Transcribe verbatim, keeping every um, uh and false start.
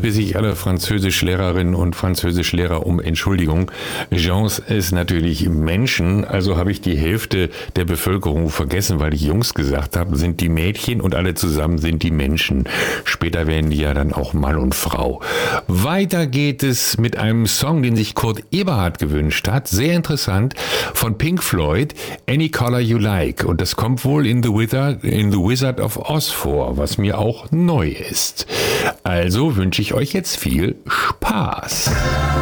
bitte ich alle Französischlehrerinnen und Französischlehrer um Entschuldigung. Gens ist natürlich Menschen, also habe ich die Hälfte der Bevölkerung vergessen, weil ich Jungs gesagt habe, sind die Mädchen und alle zusammen sind die Menschen. Später werden die ja dann auch Mann und Frau. Weiter geht es mit einem Song, den sich Kurt Eberhardt gewünscht hat. Sehr interessant, von Pink Floyd, Any Color You Like. Und das kommt wohl in The Wizard, in The Wizard of Oz vor, was mir auch neu ist. Also wünsche ich euch jetzt viel Spaß.